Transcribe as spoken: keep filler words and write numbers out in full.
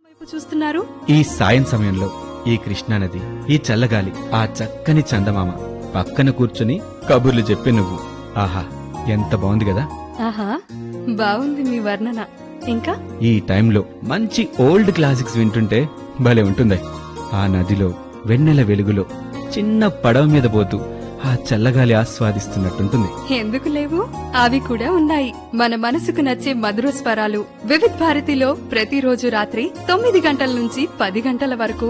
వైపు చూస్తున్నారు. ఈ సాయం సమయంలో ఈ కృష్ణానది, ఈ చల్లగాలి, ఆ చక్కని చందమామ పక్కన కూర్చుని కబుర్లు చెప్పే నువ్వు, ఆహా ఎంత బాగుంది కదా. ఆహా, బాగుంది మీ వర్ణన. ఇంకా ఈ టైంలో మంచి ఓల్డ్ క్లాసిక్స్ వింటుంటే భలే ఉంటుంది. ఆ నదిలో వెన్నెల వెలుగులో చిన్న పడవ మీద పోతూ ఆ చల్లగాలి ఆస్వాదిస్తున్నట్టుంటుంది. ఎందుకు లేవు, అవి కూడా ఉన్నాయి. మన మనసుకు నచ్చే మధుర స్వరాలు వివిధ్ భారతిలో ప్రతిరోజు రాత్రి తొమ్మిది గంటల నుంచి పది గంటల వరకు